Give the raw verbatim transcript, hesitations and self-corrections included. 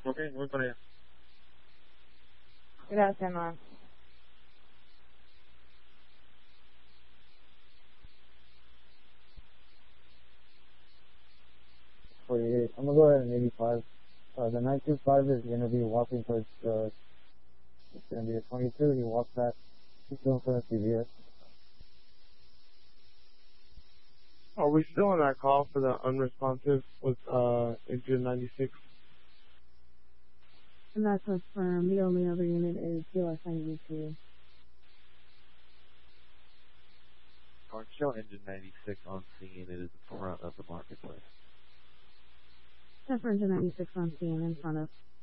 Ok, voy para allá. Gracias, ma. forty-eight. I'm gonna go ahead and eighty-five. Uh, the nine two five is gonna be walking towards, uh, it's gonna be a twenty-two. He walks back. He's going for a C V S. Are we still on that call for the unresponsive with uh engine ninety-six? And that's what's firm. The only other unit is U S ninety-two. Or show engine ninety-six on scene. It is in front of the marketplace. Except for engine ninety-six on scene in front of